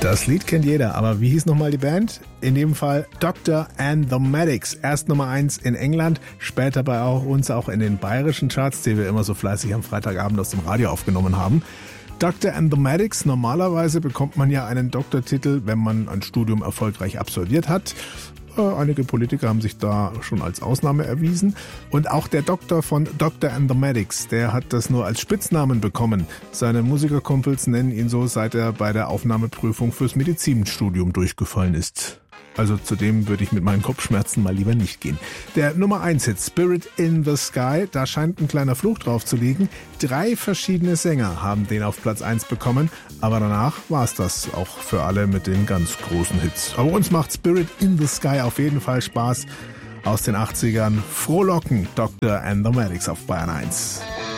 Das Lied kennt jeder, aber wie hieß nochmal die Band? In dem Fall Dr. and the Medics. Erst Nummer 1 in England, später bei uns auch in den bayerischen Charts, die wir immer so fleißig am Freitagabend aus dem Radio aufgenommen haben. Dr. and the Medics, normalerweise bekommt man ja einen Doktortitel, wenn man ein Studium erfolgreich absolviert hat. Einige Politiker haben sich da schon als Ausnahme erwiesen. Und auch der Doktor von Dr. and the Medics, der hat das nur als Spitznamen bekommen. Seine Musikerkumpels nennen ihn so, seit er bei der Aufnahmeprüfung fürs Medizinstudium durchgefallen ist. Also zu dem würde ich mit meinen Kopfschmerzen mal lieber nicht gehen. Der Nummer 1-Hit Spirit in the Sky, da scheint ein kleiner Fluch drauf zu liegen. 3 verschiedene Sänger haben den auf Platz 1 bekommen, aber danach war es das auch für alle mit den ganz großen Hits. Aber uns macht Spirit in the Sky auf jeden Fall Spaß. Aus den 80ern, Frohlocken, Dr. and the Medics auf Bayern 1.